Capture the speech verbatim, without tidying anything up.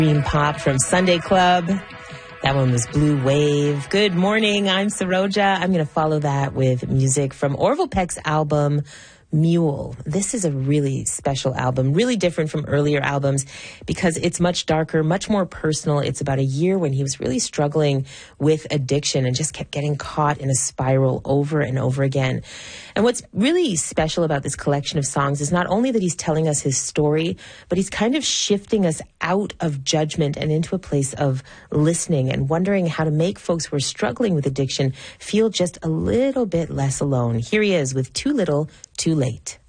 Dream Pop from Sunday Club. That one was Blue Wave. Good morning, I'm Saroja. I'm going to follow that with music from Orville Peck's album, Mule. This is a really special album, really different from earlier albums because it's much darker, much more personal. It's about a year when he was really struggling with addiction and just kept getting caught in a spiral over and over again. And what's really special about this collection of songs is not only that he's telling us his story, but he's kind of shifting us out of judgment and into a place of listening and wondering how to make folks who are struggling with addiction feel just a little bit less alone. Here he is with Too Little, Too Late.